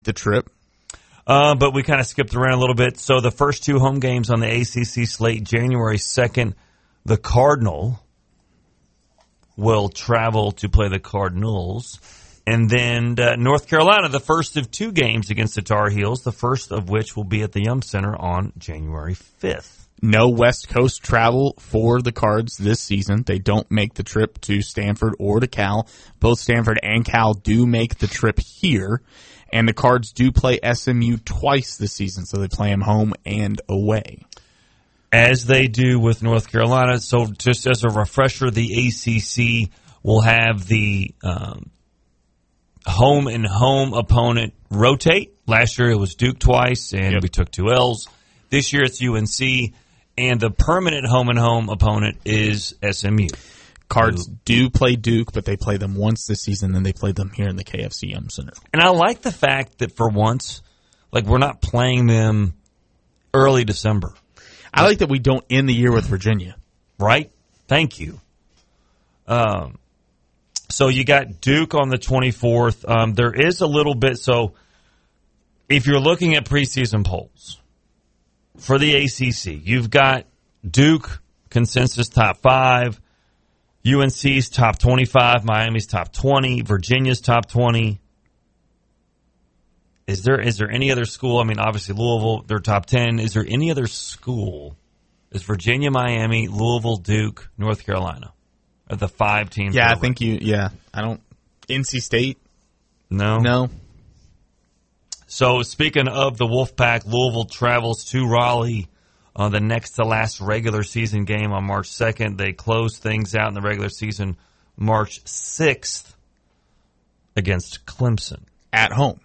the trip. But we kind of skipped around a little bit. So the first two home games on the ACC slate, January 2nd, the Cardinal will travel to play the Cardinals. And then North Carolina, the first of two games against the Tar Heels, the first of which will be at the Yum Center on January 5th. No West Coast travel for the Cards this season. They don't make the trip to Stanford or to Cal. Both Stanford and Cal do make the trip here. And the Cards do play SMU twice this season, so they play them home and away. As they do with North Carolina. So just as a refresher, the ACC will have the home and home opponent rotate. Last year it was Duke twice, and we took 2 L's. This year it's UNC, and the permanent home and home opponent is SMU. Cards do play Duke, but they play them once this season, and they play them here in the KFC Yum Center. And I like the fact that for once, like, we're not playing them early December. I like that we don't end the year with Virginia. Right? Thank you. So you got Duke on the 24th. There is a little bit, so if you're looking at preseason polls for the ACC, you've got Duke consensus top 5, UNC's top 25, Miami's top 20, Virginia's top 20. Is there any other school? I mean, obviously Louisville, they're top 10. Is there any other school? Is Virginia, Miami, Louisville, Duke, North Carolina are the 5 teams? Yeah, I think I don't. NC State? No. So speaking of the Wolfpack, Louisville travels to Raleigh on the next to last regular season game on March 2nd. They close things out in the regular season March 6th against Clemson. At home.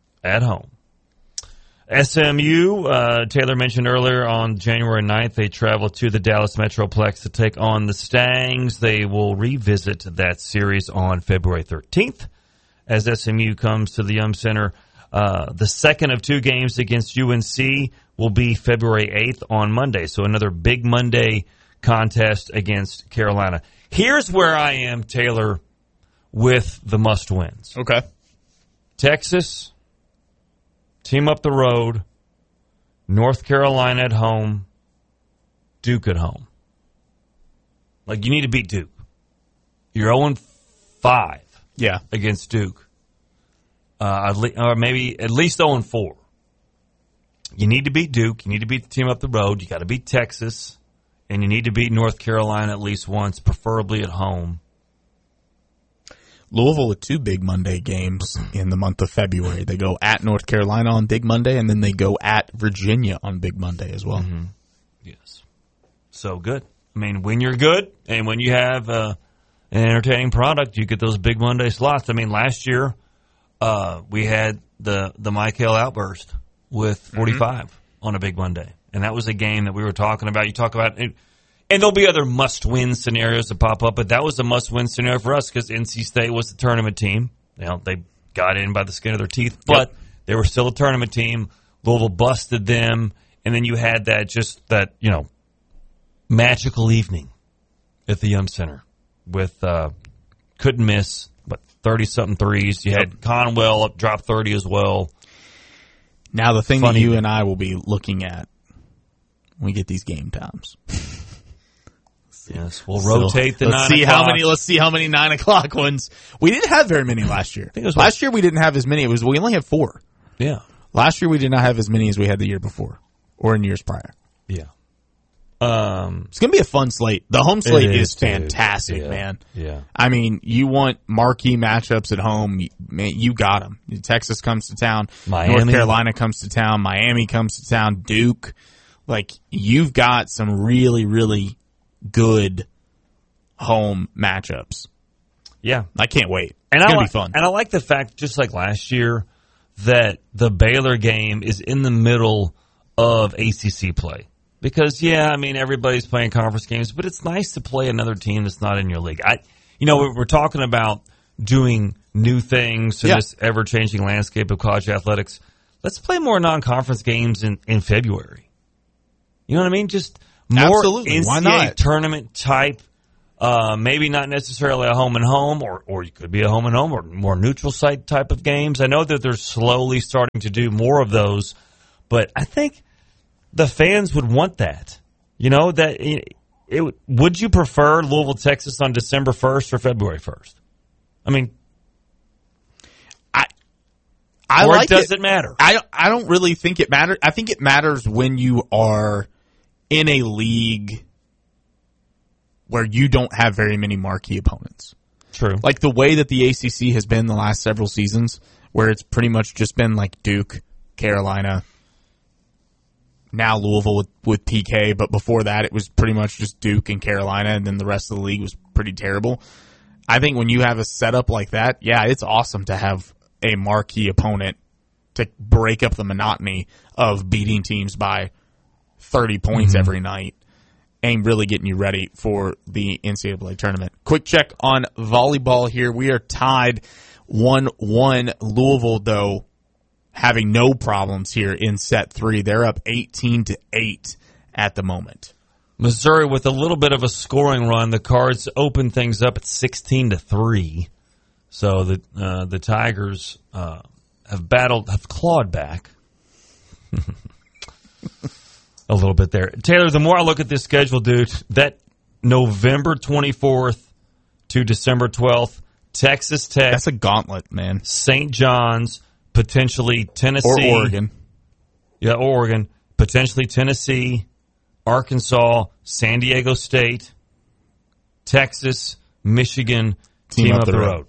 SMU, Taylor mentioned earlier, on January 9th, they travel to the Dallas Metroplex to take on the Stangs. They will revisit that series on February 13th as SMU comes to the Yum Center. The second of 2 games against UNC will be February 8th on Monday. So another big Monday contest against Carolina. Here's where I am, Taylor, with the must-wins. Okay. Texas, team up the road, North Carolina at home, Duke at home. Like, you need to beat Duke. You're 0-5 against Duke. Or maybe at least 0-4. You need to beat Duke. You need to beat the team up the road. You got to beat Texas. And you need to beat North Carolina at least once, preferably at home. Louisville with 2 big Monday games in the month of February. They go at North Carolina on Big Monday, and then they go at Virginia on Big Monday as well. Mm-hmm. Yes. So good. I mean, when you're good and when you have an entertaining product, you get those Big Monday slots. I mean, last year we had the Michael Outburst with 45 on a Big Monday. And that was a game that we were talking about. You talk about it. And there'll be other must-win scenarios that pop up, but that was a must-win scenario for us because NC State was the tournament team. You know, they got in by the skin of their teeth, but they were still a tournament team. Louisville busted them, and then you had that magical evening at the Yum Center with couldn't miss, 30-something threes. You had Conwell up, drop 30 as well. Now the thing that you and I will be looking at when we get these game times. Yes, we'll rotate the 9 o'clock. Let's see how many 9 o'clock ones. We didn't have very many last year. Last year we didn't have as many. We only had 4. Yeah. Last year we did not have as many as we had the year before or in years prior. Yeah. It's going to be a fun slate. The home slate is fantastic, man. Yeah. I mean, you want marquee matchups at home, man, you got them. Texas comes to town. Miami. North Carolina comes to town. Miami comes to town. Duke. Like, you've got some really, really good home matchups. Yeah. I can't wait. And it's going to be fun. And I like the fact, just like last year, that the Baylor game is in the middle of ACC play. Because, everybody's playing conference games, but it's nice to play another team that's not in your league. We're talking about doing new things in this ever-changing landscape of college athletics. Let's play more non-conference games in February. You know what I mean? Just more NCAA Why not? Tournament type Maybe not necessarily a home and home, or you could be a home and home or more neutral site type of games. I know that they're slowly starting to do more of those, but I think the fans would want that. You know, that would you prefer Louisville, Texas on December 1st or February 1st? I mean, I or like does it matter? I don't really think it matters. I think it matters when you are in a league where you don't have very many marquee opponents. True. Like the way that the ACC has been the last several seasons, where it's pretty much just been like Duke, Carolina, now Louisville with PK, but before that it was pretty much just Duke and Carolina, and then the rest of the league was pretty terrible. I think when you have a setup like that, yeah, it's awesome to have a marquee opponent to break up the monotony of beating teams by 30 points every night and really getting you ready for the NCAA tournament. Quick check on volleyball here. We are tied 1-1. Louisville, though, having no problems here in set 3. They're up 18-8 at the moment. Missouri with a little bit of a scoring run. The Cards open things up at 16-3. So the Tigers have clawed back a little bit there. Taylor, the more I look at this schedule, dude, that November 24th to December 12th, Texas Tech. That's a gauntlet, man. St. John's, potentially Tennessee. Or Oregon. Yeah, Oregon. Potentially Tennessee, Arkansas, San Diego State, Texas, Michigan, team up the road.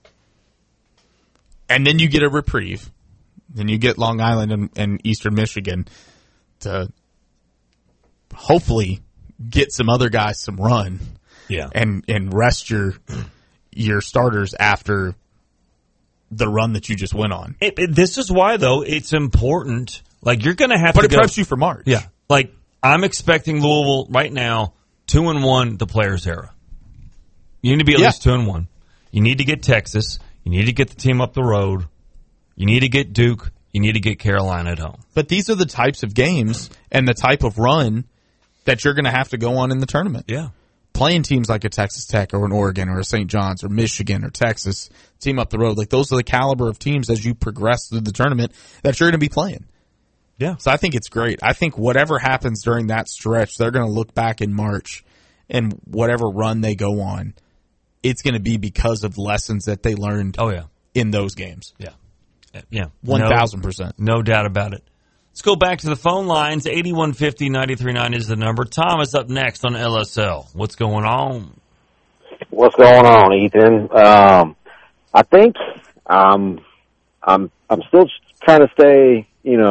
And then you get a reprieve. Then you get Long Island and Eastern Michigan to hopefully get some other guys some run. Yeah. And rest your starters after the run that you just went on. This is why, though, it's important. Like, you're going to have to But it preps you for March. Yeah. Like, I'm expecting Louisville right now 2-1 the Players era. You need to be at least 2-1. You need to get Texas. You need to get the team up the road. You need to get Duke. You need to get Carolina at home. But these are the types of games and the type of run that you're going to have to go on in the tournament. Yeah. Playing teams like a Texas Tech or an Oregon or a St. John's or Michigan or Texas, team up the road. Like, those are the caliber of teams as you progress through the tournament that you're going to be playing. Yeah. So I think it's great. I think whatever happens during that stretch, they're going to look back in March and whatever run they go on, it's going to be because of lessons that they learned in those games. Yeah. Yeah. 1,000%. No doubt about it. Let's go back to the phone lines. 8150-939 is the number. Thomas up next on LSL. What's going on? What's going on, Ethan? I think I'm still trying to stay,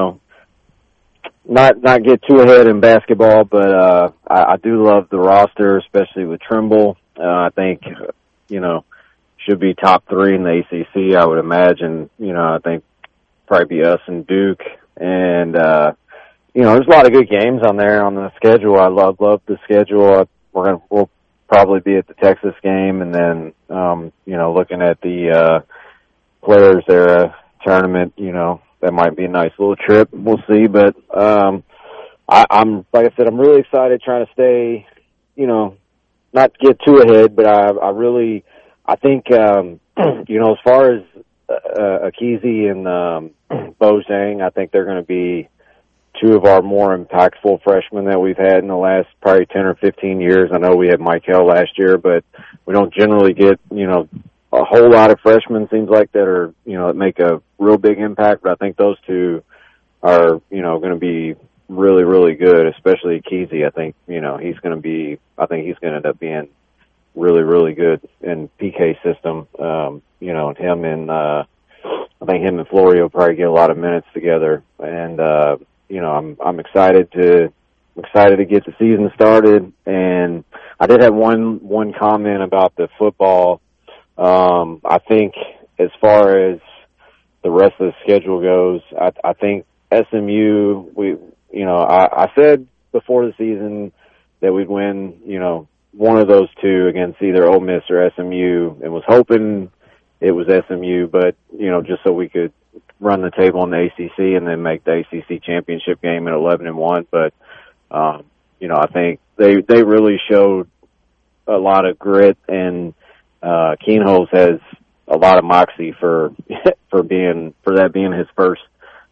not get too ahead in basketball, but I do love the roster, especially with Trimble. I think, should be top 3 in the ACC, I would imagine. I think probably be us and Duke. And, there's a lot of good games on there on the schedule. I love the schedule. We'll probably be at the Texas game, and then, looking at the Players Era tournament, that might be a nice little trip. We'll see. But I'm like I said, I'm really excited trying to stay, not get too ahead, but I think, as far as Akizi and Bo Zhang, I think they're going to be 2 of our more impactful freshmen that we've had in the last probably 10 or 15 years. I know we had Michael last year, but we don't generally get, a whole lot of freshmen, seems like, that are, that make a real big impact. But I think those 2 are, going to be really, really good, especially Akizi. I think he's going to end up being really, really good in PK system. I think him and Florio probably get a lot of minutes together. And, I'm excited to get the season started. And I did have one comment about the football. I think as far as the rest of the schedule goes, I think SMU, I said before the season that we'd win, one of those 2 against either Ole Miss or SMU, and was hoping it was SMU, but, just so we could run the table in the ACC and then make the ACC championship game at 11-1. But, I think they really showed a lot of grit, and Kienholz has a lot of moxie for that being his first